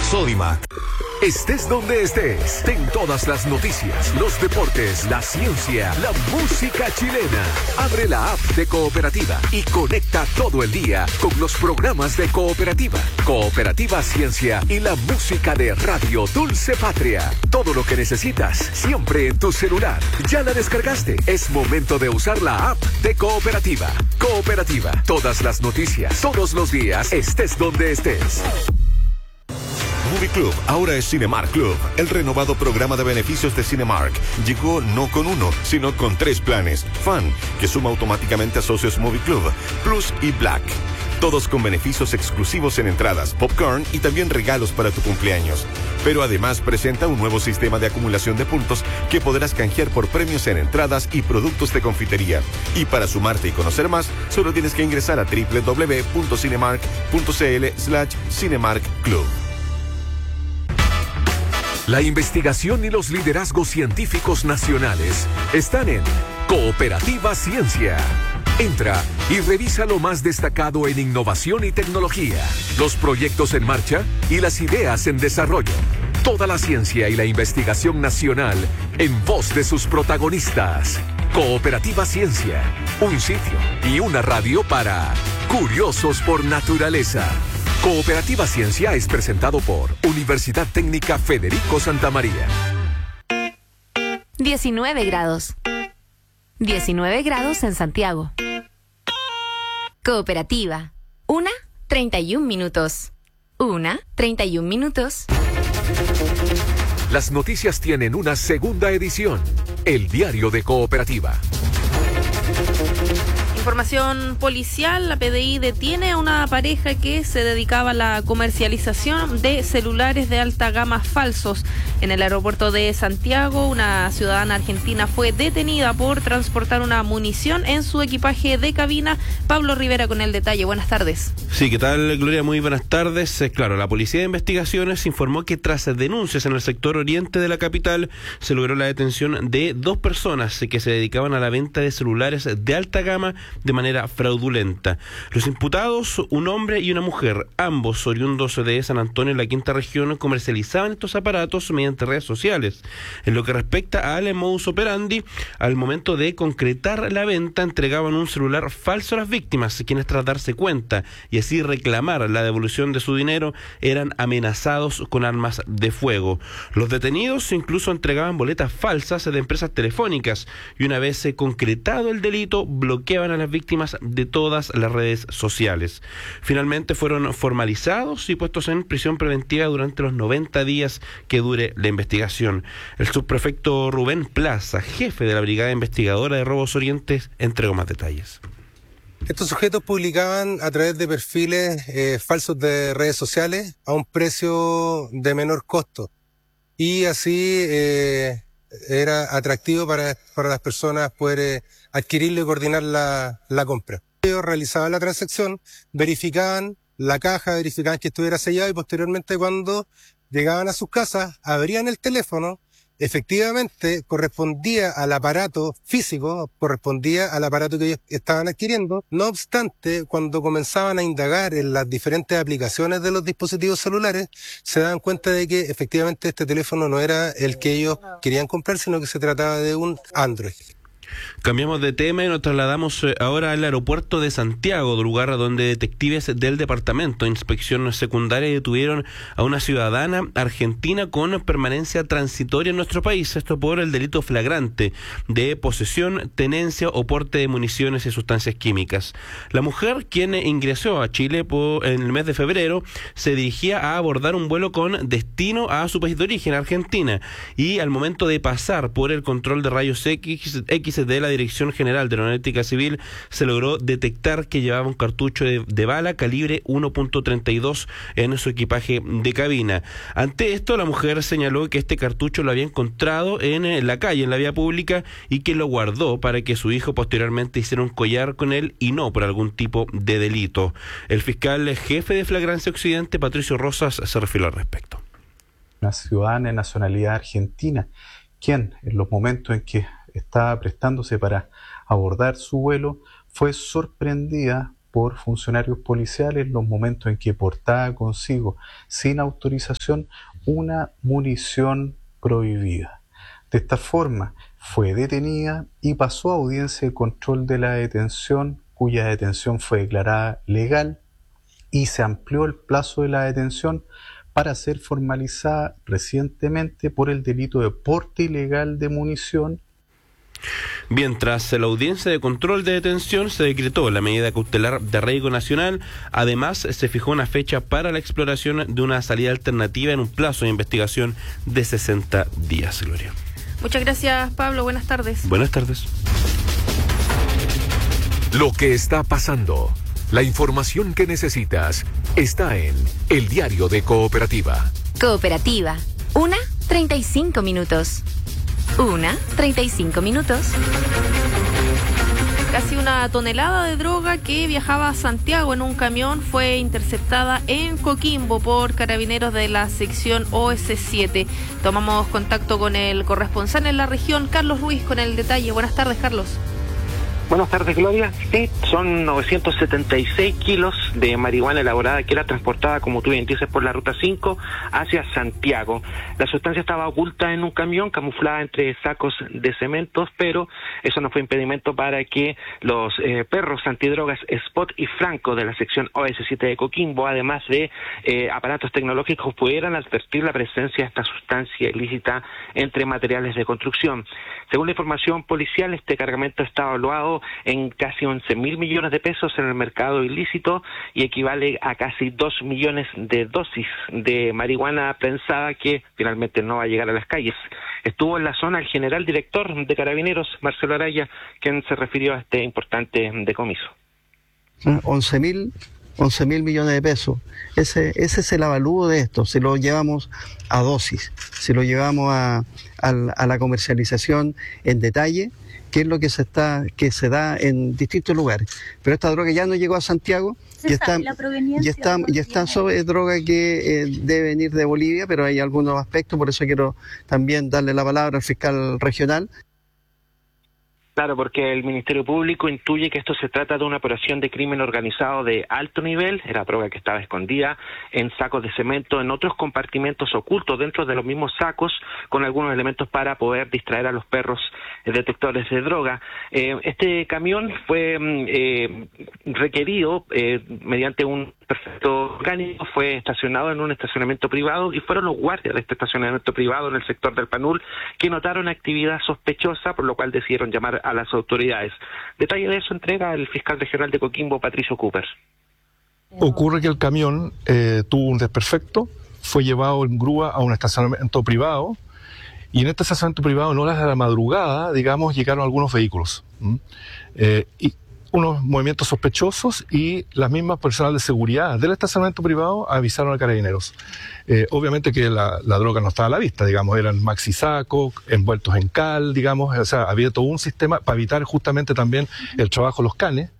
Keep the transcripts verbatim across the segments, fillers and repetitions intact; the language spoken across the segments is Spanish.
Sodimac. Estés donde estés, ten todas las noticias, los deportes, la ciencia, la música chilena. Abre la app de Cooperativa y conecta todo el día con los programas de Cooperativa, Cooperativa Ciencia y la música de Radio Dulce Patria. Todo lo que necesitas, siempre en tu celular. ¿Ya la descargaste? Es momento de usar la app de Cooperativa. Cooperativa, todas las noticias, todos los días, estés donde estés. Movie Club ahora es Cinemark Club. El renovado programa de beneficios de Cinemark llegó no con uno, sino con tres planes. Fan, que suma automáticamente a socios Movie Club, Plus y Black. Todos con beneficios exclusivos en entradas, popcorn y también regalos para tu cumpleaños. Pero además presenta un nuevo sistema de acumulación de puntos que podrás canjear por premios en entradas y productos de confitería. Y para sumarte y conocer más, solo tienes que ingresar a doble u doble u doble u punto cinemark punto c l slash Cinemark Club. La investigación y los liderazgos científicos nacionales están en Cooperativa Ciencia. Entra y revisa lo más destacado en innovación y tecnología, los proyectos en marcha y las ideas en desarrollo. Toda la ciencia y la investigación nacional en voz de sus protagonistas. Cooperativa Ciencia, un sitio y una radio para curiosos por naturaleza. Cooperativa Ciencia es presentado por Universidad Técnica Federico Santa María. diecinueve grados. diecinueve grados en Santiago. Cooperativa. Una, treinta y un minutos. Una, treinta y un minutos. Las noticias tienen una segunda edición. El diario de Cooperativa. Información policial, la P D I detiene a una pareja que se dedicaba a la comercialización de celulares de alta gama falsos. En el aeropuerto de Santiago, una ciudadana argentina fue detenida por transportar una munición en su equipaje de cabina. Pablo Rivera con el detalle. Buenas tardes. Sí, ¿qué tal, Gloria? Muy buenas tardes. Eh, claro, la Policía de Investigaciones informó que tras denuncias en el sector oriente de la capital, se logró la detención de dos personas que se dedicaban a la venta de celulares de alta gama de manera fraudulenta. Los imputados, un hombre y una mujer, ambos oriundos de San Antonio, en la quinta región, comercializaban estos aparatos mediante redes sociales. En lo que respecta al modus operandi, al momento de concretar la venta, entregaban un celular falso a las víctimas, quienes tras darse cuenta y así reclamar la devolución de su dinero, eran amenazados con armas de fuego. Los detenidos incluso entregaban boletas falsas de empresas telefónicas y una vez concretado el delito, bloqueaban a las víctimas de todas las redes sociales. Finalmente fueron formalizados y puestos en prisión preventiva durante los noventa días que dure la investigación. El subprefecto Rubén Plaza, jefe de la Brigada Investigadora de Robos Orientes, entregó más detalles. Estos sujetos publicaban a través de perfiles eh, falsos de redes sociales a un precio de menor costo y así eh, era atractivo para, para las personas poder eh, adquirirlo y coordinar la, la compra. Ellos realizaban la transacción, verificaban la caja, verificaban que estuviera sellado y posteriormente cuando llegaban a sus casas, abrían el teléfono, efectivamente correspondía al aparato físico, correspondía al aparato que ellos estaban adquiriendo. No obstante, cuando comenzaban a indagar en las diferentes aplicaciones de los dispositivos celulares, se daban cuenta de que efectivamente este teléfono no era el que ellos querían comprar, sino que se trataba de un Android. Cambiamos de tema y nos trasladamos ahora al aeropuerto de Santiago, lugar donde detectives del Departamento de Inspección Secundaria detuvieron a una ciudadana argentina con permanencia transitoria en nuestro país, esto por el delito flagrante de posesión, tenencia o porte de municiones y sustancias químicas. La mujer, quien ingresó a Chile en el mes de febrero, se dirigía a abordar un vuelo con destino a su país de origen, Argentina, y al momento de pasar por el control de rayos X, X de la Dirección General de Aeronáutica Civil, se logró detectar que llevaba un cartucho de, de bala calibre uno punto treinta y dos en su equipaje de cabina. Ante esto, la mujer señaló que este cartucho lo había encontrado en, en la calle, en la vía pública, y que lo guardó para que su hijo posteriormente hiciera un collar con él y no por algún tipo de delito. El fiscal jefe de Flagrancia Occidente, Patricio Rosas, se refirió al respecto. Una ciudadana de nacionalidad argentina, quien en los momentos en que estaba prestándose para abordar su vuelo, fue sorprendida por funcionarios policiales en los momentos en que portaba consigo, sin autorización, una munición prohibida. De esta forma, fue detenida y pasó a audiencia de control de la detención, cuya detención fue declarada legal, y se amplió el plazo de la detención para ser formalizada recientemente por el delito de porte ilegal de munición. Bien, tras la audiencia de control de detención se decretó la medida cautelar de arraigo nacional. Además, se fijó una fecha para la exploración de una salida alternativa en un plazo de investigación de sesenta días, Gloria. Muchas gracias, Pablo. Buenas tardes. Buenas tardes. Lo que está pasando, la información que necesitas, está en El Diario de Cooperativa. Cooperativa. Una, treinta y cinco minutos. Una, treinta y cinco minutos. Casi una tonelada de droga que viajaba a Santiago en un camión fue interceptada en Coquimbo por carabineros de la sección O S siete. Tomamos contacto con el corresponsal en la región, Carlos Ruiz, con el detalle. Buenas tardes, Carlos. Buenas tardes, Gloria. Sí, son novecientos setenta y seis kilos de marihuana elaborada que era transportada, como tú bien dices, por la Ruta cinco hacia Santiago. La sustancia estaba oculta en un camión, camuflada entre sacos de cementos, pero eso no fue impedimento para que los eh, perros antidrogas Spot y Franco de la sección O S siete de Coquimbo, además de eh, aparatos tecnológicos, pudieran advertir la presencia de esta sustancia ilícita entre materiales de construcción. Según la información policial, este cargamento está evaluado en casi once mil millones de pesos en el mercado ilícito y equivale a casi dos millones de dosis de marihuana prensada que finalmente no va a llegar a las calles. Estuvo en la zona el general director de Carabineros, Marcelo Araya, quien se refirió a este importante decomiso. once mil millones de pesos. Ese, ese es el avalúo de esto, si lo llevamos a dosis, si lo llevamos a, a, a la comercialización en detalle, que es lo que se está que se da en distintos lugares. Pero esta droga ya no llegó a Santiago y está, y está, y está sobre droga que eh, debe venir de Bolivia, pero hay algunos aspectos, por eso quiero también darle la palabra al fiscal regional. Claro, porque el Ministerio Público intuye que esto se trata de una operación de crimen organizado de alto nivel. Era droga que estaba escondida en sacos de cemento, en otros compartimentos ocultos dentro de los mismos sacos, con algunos elementos para poder distraer a los perros eh, detectores de droga. Eh, este camión fue eh, requerido eh, mediante un perfecto orgánico, fue estacionado en un estacionamiento privado y fueron los guardias de este estacionamiento privado en el sector del Panul que notaron actividad sospechosa, por lo cual decidieron llamar a las autoridades. Detalle de eso entrega el fiscal regional de Coquimbo, Patricio Cooper. Ocurre que el camión eh, tuvo un desperfecto, fue llevado en grúa a un estacionamiento privado y en este estacionamiento privado en horas de la madrugada, digamos, llegaron algunos vehículos ¿Mm? eh, y unos movimientos sospechosos y las mismas personas de seguridad del estacionamiento privado avisaron a Carabineros. Eh, obviamente que la, la droga no estaba a la vista, digamos, eran maxi sacos, envueltos en cal, digamos, o sea, había todo un sistema para evitar justamente también el trabajo de los canes.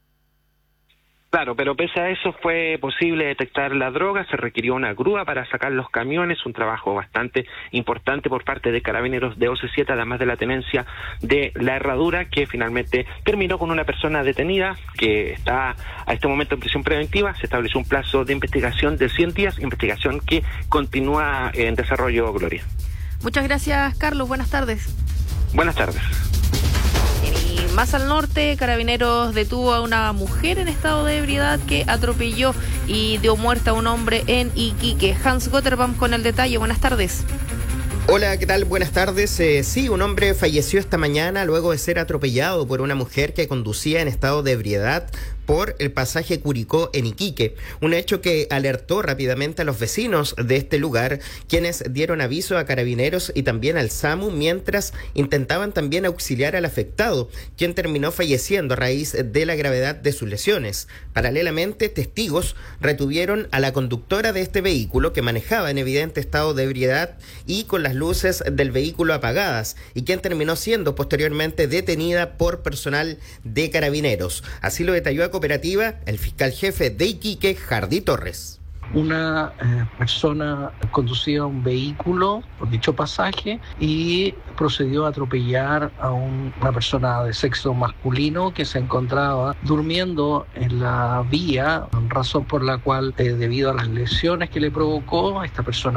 Claro, pero pese a eso fue posible detectar la droga, se requirió una grúa para sacar los camiones, un trabajo bastante importante por parte de Carabineros de O C siete, además de la tenencia de la herradura, que finalmente terminó con una persona detenida que está a este momento en prisión preventiva. Se estableció un plazo de investigación de cien días, investigación que continúa en desarrollo, Gloria. Muchas gracias, Carlos. Buenas tardes. Buenas tardes. Más al norte, Carabineros detuvo a una mujer en estado de ebriedad que atropelló y dio muerte a un hombre en Iquique. Hans Gotterbaum con el detalle. Buenas tardes. Hola, ¿qué tal? Buenas tardes. Eh, sí, un hombre falleció esta mañana luego de ser atropellado por una mujer que conducía en estado de ebriedad por el pasaje Curicó en Iquique, un hecho que alertó rápidamente a los vecinos de este lugar, quienes dieron aviso a Carabineros y también al SAMU, mientras intentaban también auxiliar al afectado, quien terminó falleciendo a raíz de la gravedad de sus lesiones. Paralelamente, testigos retuvieron a la conductora de este vehículo, que manejaba en evidente estado de ebriedad y con las luces del vehículo apagadas, y quien terminó siendo posteriormente detenida por personal de Carabineros. Así lo detalló a Cooperativa el fiscal jefe de Iquique, Jardy Torres. una eh, persona conducía un vehículo por dicho pasaje y procedió a atropellar a un, una persona de sexo masculino que se encontraba durmiendo en la vía, razón por la cual, eh, debido a las lesiones que le provocó, esta persona